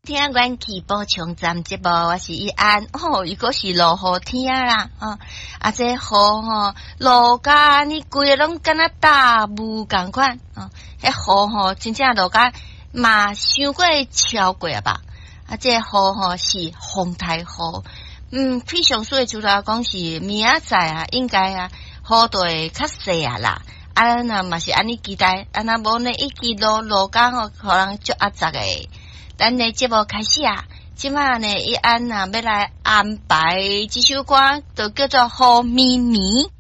听元气补充站节目，我是依安。如果是落雨天啦，这雨落甲你规个拢敢若大雾共款，迄雨真正落甲嘛伤过超过吧？这雨是风台雨，气象所就来讲是明仔载应该雨就会较细啦。那嘛是安尼期待，那无呢一直落甲可能足压杂诶。咱的节目开始即摆呢，依安要来安排这首歌，就叫做《雨咪咪》。